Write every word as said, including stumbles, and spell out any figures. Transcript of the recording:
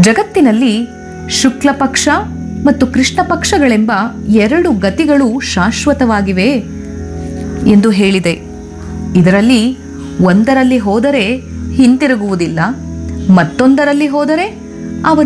ಜಗತ್ತಿನಲ್ಲಿ ಶುಕ್ಲ ಪಕ್ಷ ಮತ್ತು ಕೃಷ್ಣ ಪಕ್ಷಗಳೆಂಬ ಎರಡು ಗತಿಗಳು ಶಾಶ್ವತವಾಗಿವೆ ಎಂದು ಹೇಳಿದೆ. ಇದರಲ್ಲಿ ಒಂದರಲ್ಲಿ ಹೋದರೆ ಹಿಂತಿರುಗುವುದಿಲ್ಲ, ಮತ್ತೊಂದರಲ್ಲಿ ಹೋದರೆ ಅವನು